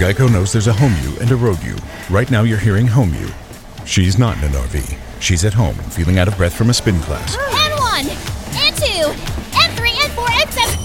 Geico knows there's a home you and a road you. Right now you're hearing home you. She's not in an RV. She's at home, feeling out of breath from a spin class. And 1, and 2, and 3, and 4, and 7.